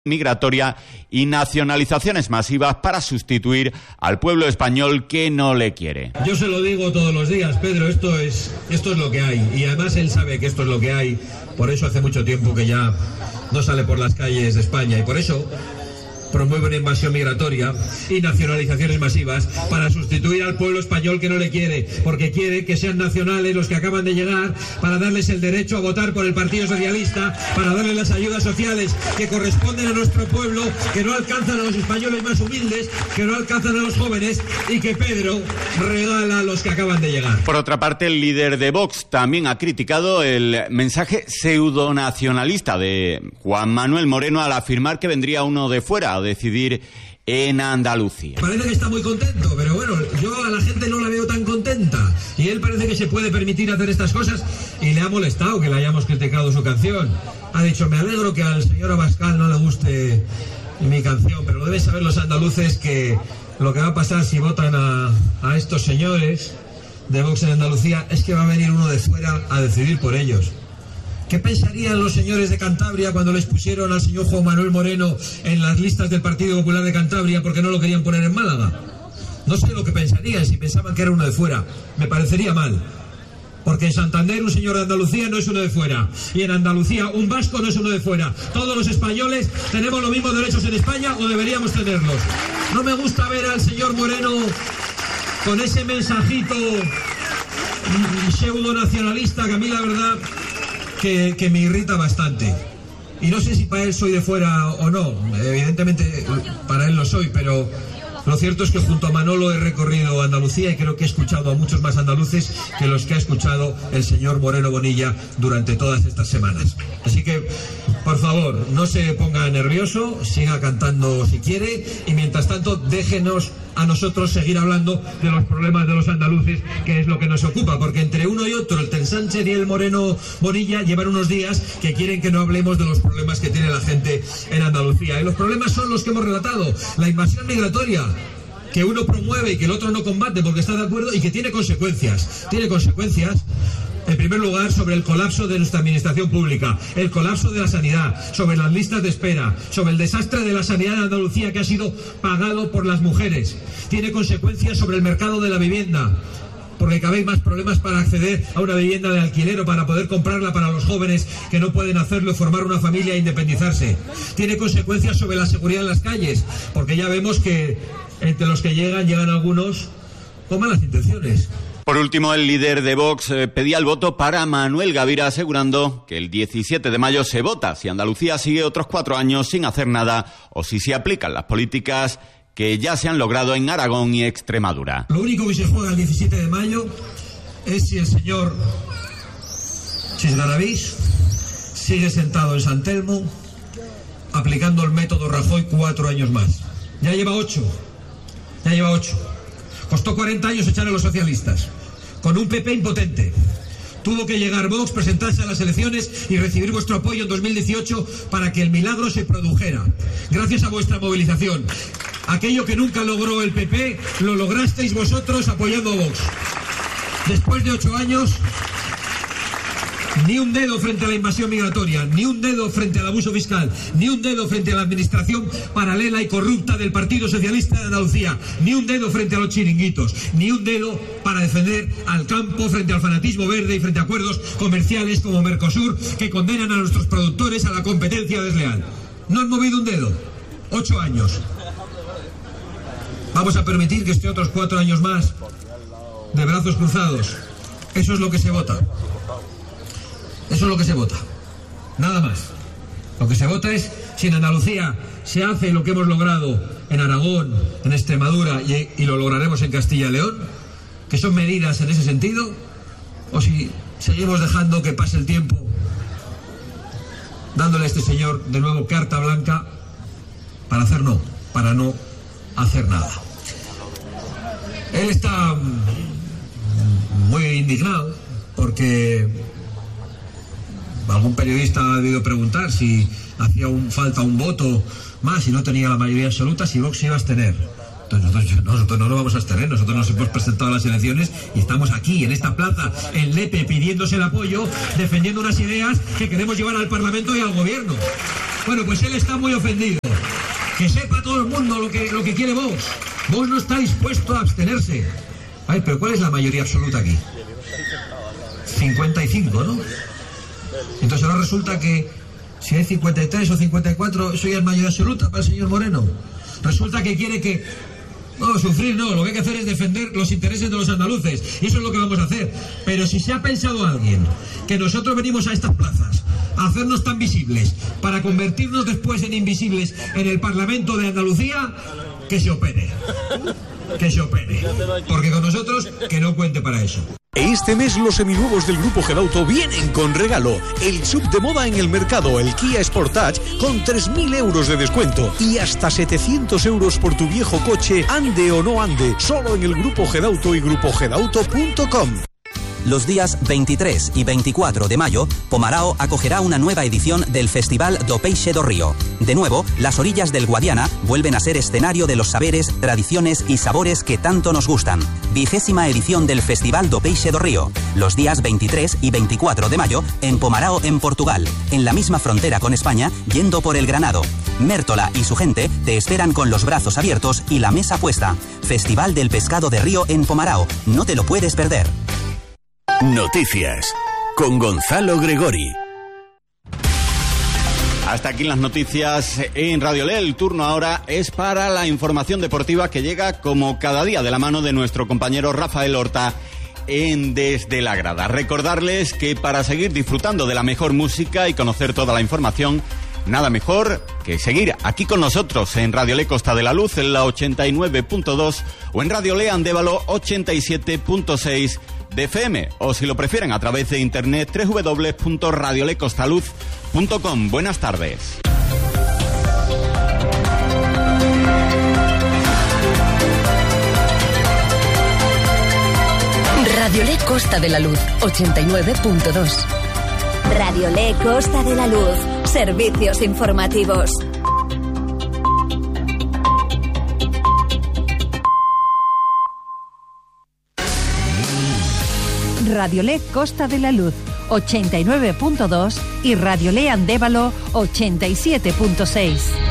migratoria y nacionalizaciones masivas para sustituir al pueblo español que no le quiere. Yo se lo digo todos los días, Pedro, esto es lo que hay, y además él sabe que esto es lo que hay, por eso hace mucho tiempo que ya no sale por las calles de España, y por eso promueve una invasión migratoria y nacionalizaciones masivas para sustituir al pueblo español que no le quiere, porque quiere que sean nacionales los que acaban de llegar para darles el derecho a votar por el Partido Socialista, para darles las ayudas sociales que corresponden a nuestro pueblo, que no alcanzan a los españoles más humildes, que no alcanzan a los jóvenes y que Pedro regala a los que acaban de llegar. Por otra parte, el líder de Vox también ha criticado el mensaje pseudonacionalista de Juan Manuel Moreno al afirmar que vendría uno de fuera a decidir en Andalucía. Parece que está muy contento, pero bueno, yo a la gente no la veo tan contenta, y él parece que se puede permitir hacer estas cosas, y le ha molestado que le hayamos criticado su canción. Ha dicho, me alegro que al señor Abascal no le guste mi canción, pero deben saber los andaluces que lo que va a pasar si votan a estos señores de Vox en Andalucía es que va a venir uno de fuera a decidir por ellos. ¿Qué pensarían los señores de Cantabria cuando les pusieron al señor Juan Manuel Moreno en las listas del Partido Popular de Cantabria porque no lo querían poner en Málaga? No sé lo que pensarían si pensaban que era uno de fuera. Me parecería mal. Porque en Santander un señor de Andalucía no es uno de fuera. Y en Andalucía un vasco no es uno de fuera. Todos los españoles tenemos los mismos derechos en España o deberíamos tenerlos. No me gusta ver al señor Moreno con ese mensajito pseudo-nacionalista que a mí la verdad que me irrita bastante. Y no sé si para él soy de fuera o no. Evidentemente para él lo soy, pero lo cierto es que junto a Manolo he recorrido Andalucía y creo que he escuchado a muchos más andaluces que los que ha escuchado el señor Moreno Bonilla durante todas estas semanas. Así que, por favor, no se ponga nervioso, siga cantando si quiere, y mientras tanto déjenos a nosotros seguir hablando de los problemas de los andaluces, que es lo que nos ocupa, porque entre uno y otro, el Ten Sánchez y el Moreno Bonilla, llevan unos días que quieren que no hablemos de los problemas que tiene la gente en Andalucía. Y los problemas son los que hemos relatado: la invasión migratoria, que uno promueve y que el otro no combate porque está de acuerdo, y que tiene consecuencias. Tiene consecuencias, en primer lugar, sobre el colapso de nuestra administración pública, el colapso de la sanidad, sobre las listas de espera, sobre el desastre de la sanidad de Andalucía que ha sido pagado por las mujeres. Tiene consecuencias sobre el mercado de la vivienda, porque cada vez más problemas para acceder a una vivienda de alquiler o para poder comprarla para los jóvenes que no pueden hacerlo, formar una familia e independizarse. Tiene consecuencias sobre la seguridad en las calles, porque ya vemos que entre los que llegan algunos con malas intenciones. Por último, el líder de Vox pedía el voto para Manuel Gavira, asegurando que el 17 de mayo se vota si Andalucía sigue otros 4 años sin hacer nada o si se aplican las políticas que ya se han logrado en Aragón y Extremadura. Lo único que se juega el 17 de mayo es si el señor Chisgaravís sigue sentado en San Telmo aplicando el método Rajoy 4 años más. Ya lleva 8. Costó 40 años echar a los socialistas, con un PP impotente. Tuvo que llegar Vox, presentarse a las elecciones y recibir vuestro apoyo en 2018 para que el milagro se produjera. Gracias a vuestra movilización. Aquello que nunca logró el PP, lo lograsteis vosotros apoyando a Vox. Después de 8 años, ni un dedo frente a la invasión migratoria, ni un dedo frente al abuso fiscal, ni un dedo frente a la administración paralela y corrupta del Partido Socialista de Andalucía, ni un dedo frente a los chiringuitos, ni un dedo para defender al campo frente al fanatismo verde y frente a acuerdos comerciales como Mercosur que condenan a nuestros productores a la competencia desleal. No han movido un dedo. 8 años. Vamos a permitir que esté otros 4 años más de brazos cruzados. Eso es lo que se vota. Eso es lo que se vota. Nada más. Lo que se vota es si en Andalucía se hace lo que hemos logrado en Aragón, en Extremadura y lo lograremos en Castilla y León, que son medidas en ese sentido, o si seguimos dejando que pase el tiempo dándole a este señor de nuevo carta blanca para no hacer nada. Él está muy indignado porque algún periodista ha debido preguntar si hacía falta un voto más y no tenía la mayoría absoluta, si Vox iba a abstener. Entonces nosotros no lo vamos a abstener, nosotros nos hemos presentado a las elecciones y estamos aquí, en esta plaza, en Lepe, pidiéndose el apoyo, defendiendo unas ideas que queremos llevar al Parlamento y al Gobierno. Bueno, pues él está muy ofendido. Que sepa todo el mundo lo que quiere Vox. Vox no está dispuesto a abstenerse. Ay, pero ¿cuál es la mayoría absoluta aquí? 55, ¿no? Entonces ahora resulta que si hay 53 o 54, eso ya es mayoría absoluta para el señor Moreno. Resulta que quiere que... No, sufrir no, lo que hay que hacer es defender los intereses de los andaluces. Y eso es lo que vamos a hacer. Pero si se ha pensado alguien que nosotros venimos a estas plazas a hacernos tan visibles para convertirnos después en invisibles en el Parlamento de Andalucía, que se opere. Que se opere. Porque con nosotros, que no cuente para eso. Este mes los seminuevos del Grupo Gedauto vienen con regalo. El sub de moda en el mercado, el Kia Sportage, con 3.000 euros de descuento. Y hasta 700 euros por tu viejo coche, ande o no ande. Solo en el Grupo Gedauto y grupogedauto.com. Los días 23 y 24 de mayo, Pomarao acogerá una nueva edición del Festival do Peixe do Río. De nuevo, las orillas del Guadiana vuelven a ser escenario de los saberes, tradiciones y sabores que tanto nos gustan. 20ª edición del Festival do Peixe do Río. Los días 23 y 24 de mayo, en Pomarao, en Portugal, en la misma frontera con España, yendo por el Granado. Mértola y su gente te esperan con los brazos abiertos y la mesa puesta. Festival del Pescado de Río en Pomarao. No te lo puedes perder. Noticias con Gonzalo Gregori. Hasta aquí las noticias en Radio Le. El turno ahora es para la información deportiva que llega como cada día de la mano de nuestro compañero Rafael Horta en Desde la Grada. Recordarles que para seguir disfrutando de la mejor música y conocer toda la información, nada mejor que seguir aquí con nosotros en Radio Le Costa de la Luz en la 89.2 o en Radio Le Andévalo 87.6 de FM, o si lo prefieren a través de internet www.radiolecostaluz.com. Buenas tardes. Radio Le Costa de la Luz 89.2. Radio Le Costa de la Luz. Servicios informativos. Radio Le Costa de la Luz 89.2 y Radio Le Andévalo 87.6.